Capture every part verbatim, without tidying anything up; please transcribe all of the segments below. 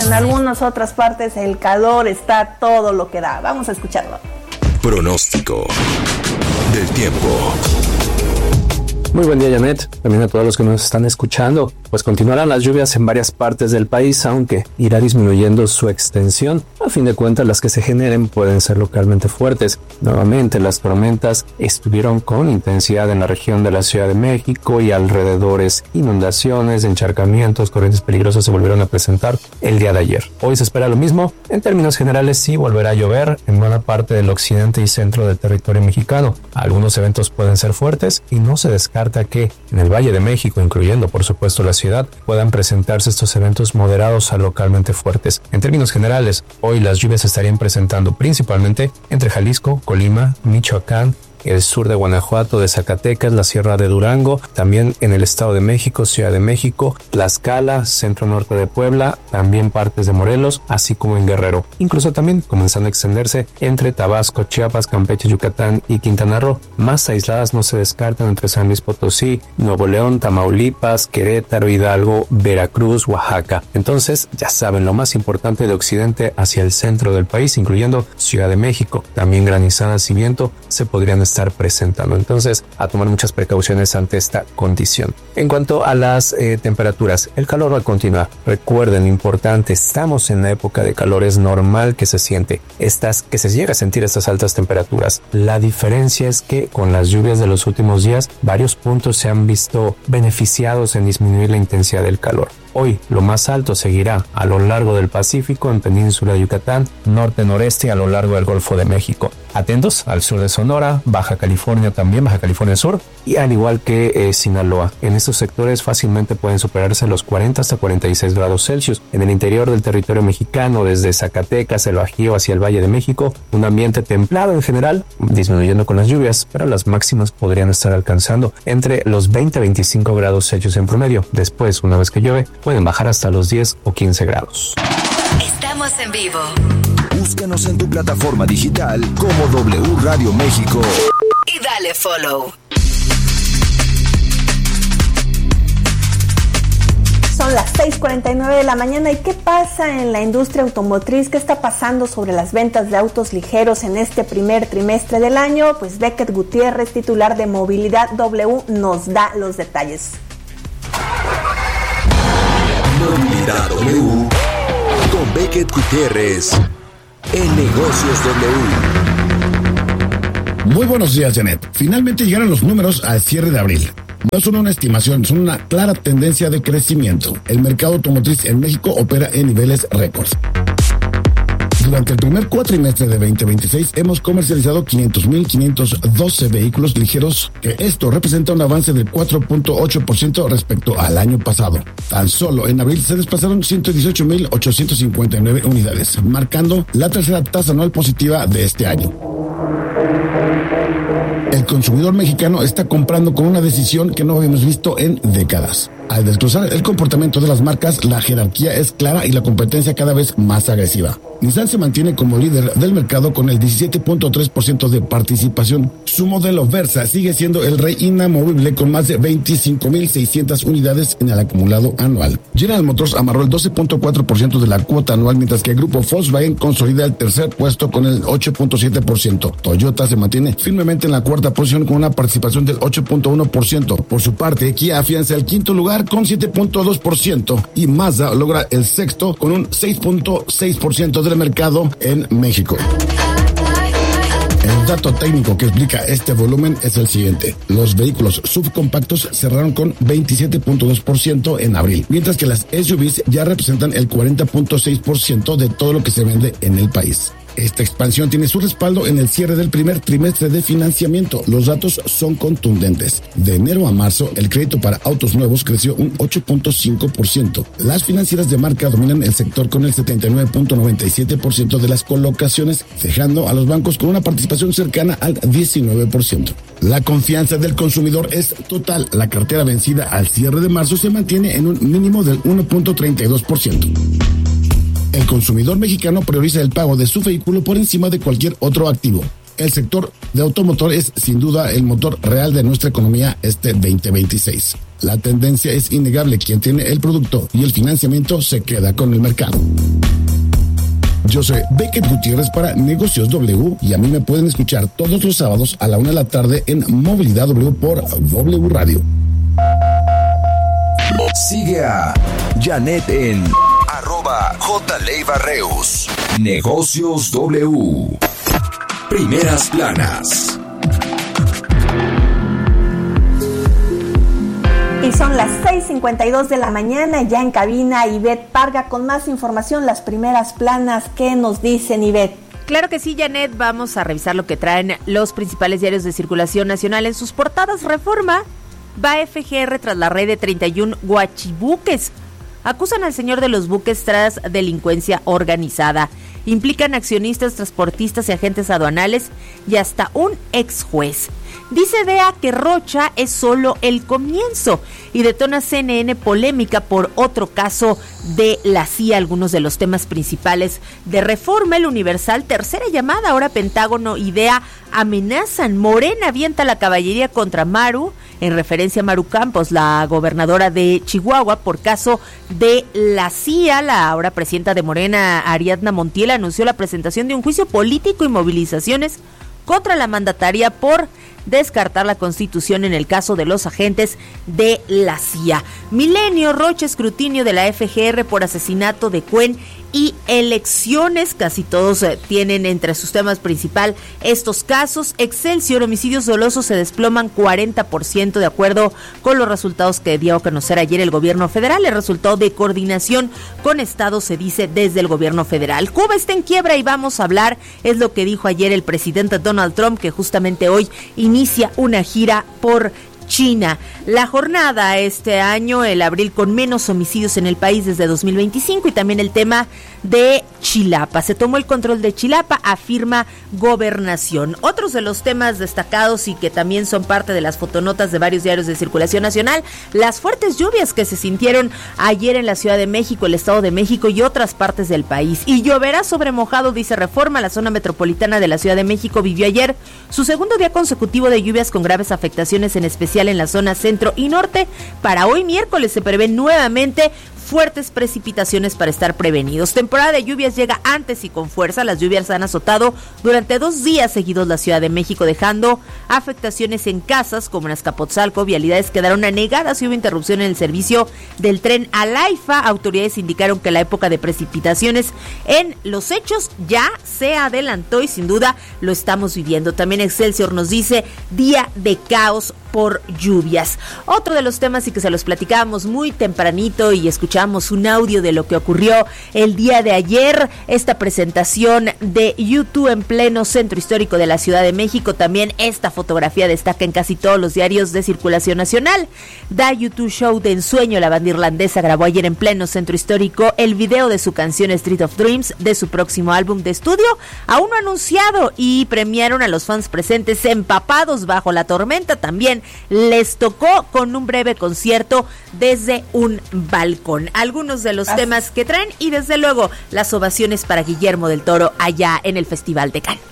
en algunas otras partes el calor está todo lo que da. Vamos a escucharlo. Pronóstico del tiempo. Muy buen día, Janet. También a todos los que nos están escuchando. Pues continuarán las lluvias en varias partes del país, aunque irá disminuyendo su extensión. A fin de cuentas, las que se generen pueden ser localmente fuertes. Nuevamente, las tormentas estuvieron con intensidad en la región de la Ciudad de México y alrededores. Inundaciones, encharcamientos, corrientes peligrosas se volvieron a presentar el día de ayer. Hoy se espera lo mismo. En términos generales, sí volverá a llover en buena parte del occidente y centro del territorio mexicano. Algunos eventos pueden ser fuertes y no se descarta que en el Valle de México, incluyendo por supuesto la ciudad, puedan presentarse estos eventos moderados a localmente fuertes. En términos generales, hoy las lluvias se estarían presentando principalmente entre Jalisco, Colima, Michoacán, el sur de Guanajuato, de Zacatecas, la Sierra de Durango, también en el Estado de México, Ciudad de México, Tlaxcala, centro norte de Puebla, también partes de Morelos, así como en Guerrero. Incluso también comenzando a extenderse entre Tabasco, Chiapas, Campeche, Yucatán y Quintana Roo. Más aisladas no se descartan entre San Luis Potosí, Nuevo León, Tamaulipas, Querétaro, Hidalgo, Veracruz, Oaxaca. Entonces, ya saben, lo más importante de occidente hacia el centro del país, incluyendo Ciudad de México, también granizadas y viento se podrían estar presentando. Entonces, a tomar muchas precauciones ante esta condición. En cuanto a las eh, temperaturas, el calor va a continuar. Recuerden, importante, estamos en la época de calor, es normal que se siente estas, que se llega a sentir estas altas temperaturas. La diferencia es que con las lluvias de los últimos días, varios puntos se han visto beneficiados en disminuir la intensidad del calor. Hoy lo más alto seguirá a lo largo del Pacífico, en Península de Yucatán, norte-noreste y a lo largo del Golfo de México. Atentos al sur de Sonora, Baja California también, Baja California Sur, y al igual que eh, Sinaloa. En estos sectores fácilmente pueden superarse los cuarenta hasta cuarenta y seis grados Celsius. En el interior del territorio mexicano, desde Zacatecas, el Bajío hacia el Valle de México, un ambiente templado en general, disminuyendo con las lluvias, pero las máximas podrían estar alcanzando entre los veinte a veinticinco grados Celsius en promedio. Después, una vez que llueve, pueden bajar hasta los diez o quince grados. Estamos en vivo. Búscanos en tu plataforma digital como W Radio México. Y dale follow. Son las seis cuarenta y nueve de la mañana. ¿Y qué pasa en la industria automotriz? ¿Qué está pasando sobre las ventas de autos ligeros en este primer trimestre del año? Pues Beckett Gutiérrez, titular de Movilidad W, nos da los detalles. Movilidad W con Beckett Gutiérrez en Negocios W. Muy buenos días, Janet. Finalmente llegaron los números al cierre de abril. No son una estimación, son una clara tendencia de crecimiento. El mercado automotriz en México opera en niveles récords. Durante el primer cuatrimestre de veinte veintiséis hemos comercializado quinientos mil quinientos doce vehículos ligeros, que esto representa un avance del cuatro punto ocho por ciento respecto al año pasado. Tan solo en abril se desplazaron ciento dieciocho mil ochocientos cincuenta y nueve unidades, marcando la tercera tasa anual positiva de este año. El consumidor mexicano está comprando con una decisión que no habíamos visto en décadas. Al desglosar el comportamiento de las marcas, la jerarquía es clara y la competencia cada vez más agresiva. Nissan se mantiene como líder del mercado con el diecisiete punto tres por ciento de participación. Su modelo Versa sigue siendo el rey inamovible con más de veinticinco mil seiscientas unidades en el acumulado anual. General Motors amarró el doce punto cuatro por ciento de la cuota anual, mientras que el grupo Volkswagen consolida el tercer puesto con el ocho punto siete por ciento. Toyota se mantiene firmemente en la cuarta posición con una participación del ocho punto uno por ciento. Por su parte, Kia afianza el quinto lugar con siete punto dos por ciento y Mazda logra el sexto con un seis punto seis por ciento del mercado en México. El dato técnico que explica este volumen es el siguiente. Los vehículos subcompactos cerraron con veintisiete punto dos por ciento en abril, mientras que las S U Vs ya representan el cuarenta punto seis por ciento de todo lo que se vende en el país. Esta expansión tiene su respaldo en el cierre del primer trimestre de financiamiento. Los datos son contundentes. De enero a marzo, el crédito para autos nuevos creció un ocho punto cinco por ciento. Las financieras de marca dominan el sector con el setenta y nueve punto noventa y siete por ciento de las colocaciones, dejando a los bancos con una participación cercana al diecinueve por ciento. La confianza del consumidor es total. La cartera vencida al cierre de marzo se mantiene en un mínimo del uno punto treinta y dos por ciento. El consumidor mexicano prioriza el pago de su vehículo por encima de cualquier otro activo. El sector de automotor es sin duda el motor real de nuestra economía este veinte veintiséis. La tendencia es innegable. Quien tiene el producto y el financiamiento se queda con el mercado. Yo soy Beckett Gutiérrez para Negocios W y a mí me pueden escuchar todos los sábados a la una de la tarde en Movilidad W por W Radio. Sigue a Janet en arroba J. Leiva-Reus. Negocios W. Primeras planas. Y son las seis cincuenta y dos de la mañana, ya en cabina Ivette Parga con más información, las primeras planas. ¿Qué nos dicen, Ivette? Claro que sí, Janet, vamos a revisar lo que traen los principales diarios de circulación nacional en sus portadas. Reforma va F G R tras la red de treinta y uno guachibuques. Acusan al señor de los buques tras delincuencia organizada. Implican accionistas, transportistas y agentes aduanales y hasta un ex juez. Dice D E A que Rocha es solo el comienzo y detona C N N polémica por otro caso de la C I A. Algunos de los temas principales de Reforma, el Universal, tercera llamada, ahora Pentágono y D E A amenazan. Morena avienta la caballería contra Maru, en referencia a Maru Campos, la gobernadora de Chihuahua, por caso de la C I A. La ahora presidenta de Morena, Ariadna Montiel, anunció la presentación de un juicio político y movilizaciones contra la mandataria por descartar la Constitución en el caso de los agentes de la C I A. Milenio, Rocha, escrutinio de la F G R por asesinato de Cuen y elecciones. Casi todos eh, tienen entre sus temas principal estos casos. Excelsior, homicidios dolosos se desploman cuarenta por ciento de acuerdo con los resultados que dio a conocer ayer el gobierno federal. El resultado de coordinación con estados se dice desde el gobierno federal. Cuba está en quiebra y vamos a hablar, es lo que dijo ayer el presidente Donald Trump, que justamente hoy inicia una gira por China. La jornada este año, el abril con menos homicidios en el país desde dos mil veinticinco, y también el tema de Chilapa. Se tomó el control de Chilapa, afirma Gobernación. Otros de los temas destacados y que también son parte de las fotonotas de varios diarios de circulación nacional, las fuertes lluvias que se sintieron ayer en la Ciudad de México, el Estado de México y otras partes del país. Y lloverá sobre mojado, dice Reforma. La zona metropolitana de la Ciudad de México vivió ayer su segundo día consecutivo de lluvias con graves afectaciones, en especial en la zona centro y norte. Para hoy miércoles se prevén nuevamente fuertes precipitaciones para estar prevenidos. Temporada de lluvias llega antes y con fuerza. Las lluvias han azotado durante dos días seguidos la Ciudad de México, dejando afectaciones en casas como en Azcapotzalco. Vialidades quedaron anegadas y hubo interrupción en el servicio del tren al AIFA. Autoridades indicaron que la época de precipitaciones en los hechos ya se adelantó y sin duda lo estamos viviendo. También Excelsior nos dice día de caos por lluvias. Otro de los temas y que se los platicábamos muy tempranito y escuchamos un audio de lo que ocurrió el día de ayer, esta presentación de U dos en pleno centro histórico de la Ciudad de México. También esta fotografía destaca en casi todos los diarios de circulación nacional. Da U dos Show de ensueño. La banda irlandesa grabó ayer en pleno centro histórico el video de su canción Street of Dreams de su próximo álbum de estudio, aún no anunciado, y premiaron a los fans presentes empapados bajo la tormenta. También les tocó con un breve concierto desde un balcón. Algunos de los Así. temas que traen y desde luego las ovaciones para Guillermo del Toro allá en el Festival de Cannes.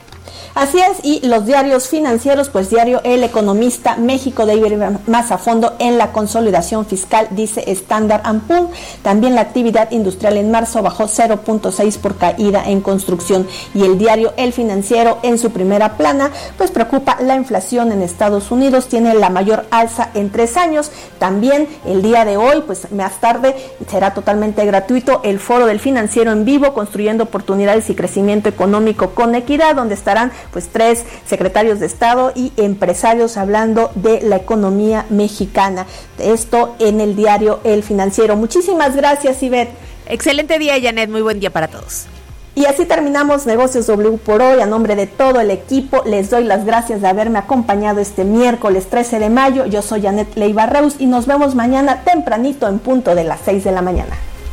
Así es, y los diarios financieros, pues diario El Economista, México debe ir más a fondo en la consolidación fiscal, dice Standard and Poor's. También la actividad industrial en marzo bajó cero punto seis por caída en construcción. Y el diario El Financiero, en su primera plana, pues preocupa la inflación en Estados Unidos, tiene la mayor alza en tres años. También el día de hoy, pues más tarde, será totalmente gratuito el Foro del Financiero en vivo, construyendo oportunidades y crecimiento económico con equidad, donde estarán pues tres secretarios de Estado y empresarios hablando de la economía mexicana. Esto en el diario El Financiero. Muchísimas gracias, Ivette. Excelente día, Janet. Muy buen día para todos. Y así terminamos Negocios W por hoy. A nombre de todo el equipo, les doy las gracias de haberme acompañado este miércoles trece de mayo. Yo soy Janet Leiva-Reus y nos vemos mañana tempranito en punto de las seis de la mañana.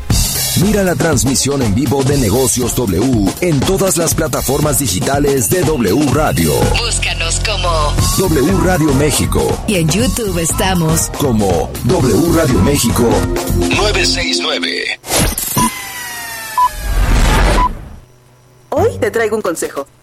Mira la transmisión en vivo de Negocios W en todas las plataformas digitales de W Radio. Búscanos como W Radio México. Y en YouTube estamos como W Radio México nueve seis nueve. Hoy te traigo un consejo.